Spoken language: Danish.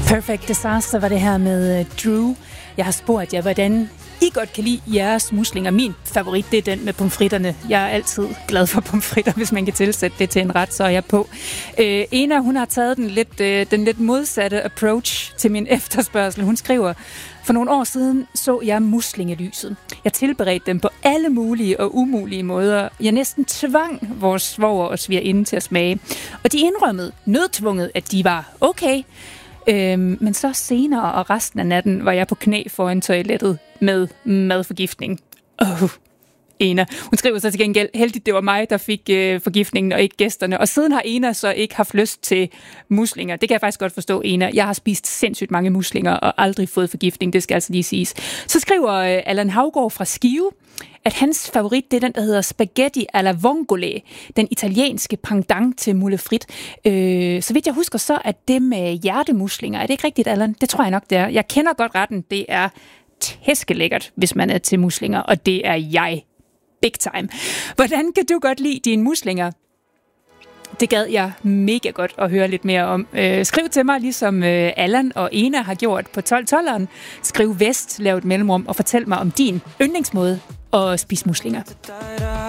Perfect Disaster var det her med Drew. Jeg har spurgt jer, hvordan I godt kan lide jeres muslinger. Min favorit, det er den med pomfritterne. Jeg er altid glad for pomfritter, hvis man kan tilsætte det til en ret, så er jeg på. Ena, hun har taget den lidt modsatte approach til min efterspørgsel. Hun skriver: for nogle år siden så jeg muslingelyset. Jeg tilberedte dem på alle mulige og umulige måder. Jeg næsten tvang vores svoger og svigerinde til at smage. Og de indrømmede nødtvunget, at de var okay. Men så senere og resten af natten var jeg på knæ foran toilettet med madforgiftning. Ena. Hun skriver så til gengæld: heldigt det var mig, der fik forgiftningen, og ikke gæsterne. Og siden har Ena så ikke haft lyst til muslinger. Det kan jeg faktisk godt forstå, Ena. Jeg har spist sindssygt mange muslinger og aldrig fået forgiftning, det skal altså lige siges. Så skriver Allan Havgård fra Skive, at hans favorit, det er den, der hedder spaghetti alla vongole, den italienske pendant til mulle frit. Så vidt jeg husker, så er det med hjertemuslinger. Er det ikke rigtigt, Allan? Det tror jeg nok, det er. Jeg kender godt retten. Det er tæskelækkert, hvis man er til muslinger, og det er jeg. Big time. Hvordan kan du godt lide dine muslinger? Det gad jeg mega godt at høre lidt mere om. Skriv til mig, ligesom Allan og Ena har gjort på 12-12'eren. Skriv vest, lav et mellemrum og fortæl mig om din yndlingsmåde at spise muslinger.